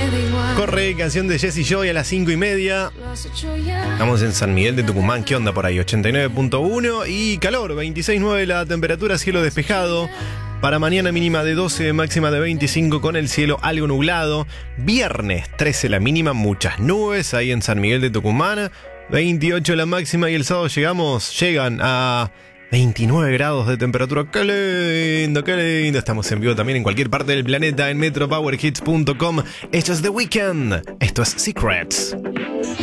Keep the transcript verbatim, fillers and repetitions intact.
Corre, canción de Jesse Joy a las cinco y media. Estamos en San Miguel de Tucumán. ¿Qué onda por ahí? ochenta y nueve punto uno y calor, veintiséis punto nueve la temperatura, cielo despejado. Para mañana mínima de doce, máxima de veinticinco con el cielo algo nublado. Viernes trece la mínima, muchas nubes ahí en San Miguel de Tucumán. veintiocho la máxima y el sábado llegamos, llegan a veintinueve grados de temperatura. ¡Qué lindo, qué lindo! Estamos en vivo también en cualquier parte del planeta en metro power hits punto com. Esto es The Weeknd. Esto es Secrets.